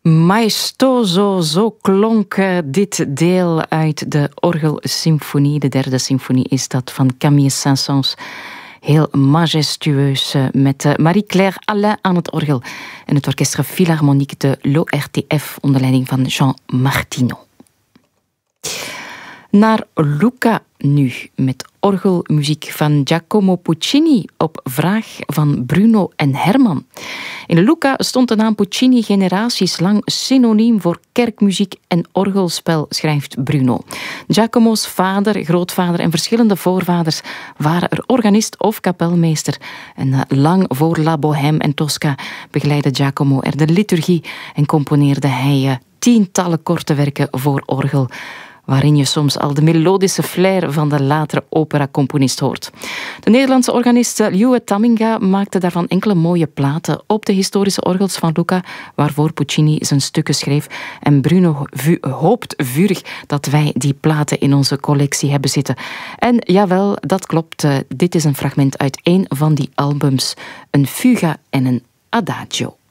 Maestoso, zo klonk dit deel uit de orgelsymfonie. De derde symfonie is dat van Camille Saint-Saëns. Heel majestueus met Marie-Claire Alain aan het orgel en het Orchestre Philharmonique de l'ORTF onder leiding van Jean Martino. Naar Luca nu, met orgelmuziek van Giacomo Puccini op vraag van Bruno en Herman. In Luca stond de naam Puccini generaties lang synoniem voor kerkmuziek en orgelspel, schrijft Bruno. Giacomo's vader, grootvader en verschillende voorvaders waren er organist of kapelmeester. En lang voor La Bohème en Tosca begeleidde Giacomo er de liturgie en componeerde hij tientallen korte werken voor orgel, waarin je soms al de melodische flair van de latere operacomponist hoort. De Nederlandse organist Liuwe Tamminga maakte daarvan enkele mooie platen op de historische orgels van Luca, waarvoor Puccini zijn stukken schreef. En Bruno hoopt vurig dat wij die platen in onze collectie hebben zitten. En jawel, dat klopt. Dit is een fragment uit een van die albums. Een fuga en een adagio.